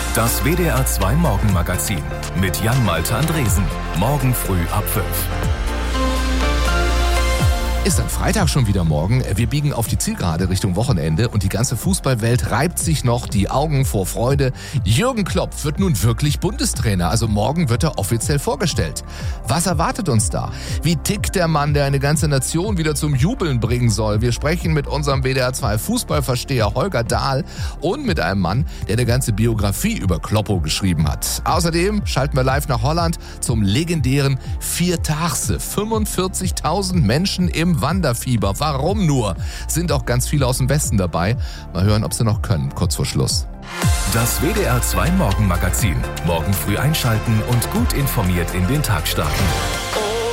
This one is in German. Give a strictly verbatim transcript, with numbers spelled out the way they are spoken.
Das W D R zwei Morgenmagazin mit Jan-Malte Andresen. Morgen früh ab fünf. Ist dann Freitag schon wieder morgen. Wir biegen auf die Zielgerade Richtung Wochenende und die ganze Fußballwelt reibt sich noch die Augen vor Freude. Jürgen Klopp wird nun wirklich Bundestrainer, also morgen wird er offiziell vorgestellt. Was erwartet uns da? Wie tickt der Mann, der eine ganze Nation wieder zum Jubeln bringen soll? Wir sprechen mit unserem W D R zwei Fußballversteher Holger Dahl und mit einem Mann, der eine ganze Biografie über Kloppo geschrieben hat. Außerdem schalten wir live nach Holland zum legendären Viertagse. fünfundvierzigtausend Menschen im Wanderfieber. Warum nur? Sind auch ganz viele aus dem Westen dabei. Mal hören, ob sie noch können, kurz vor Schluss. Das W D R zwei Morgenmagazin. Morgen früh einschalten und gut informiert in den Tag starten.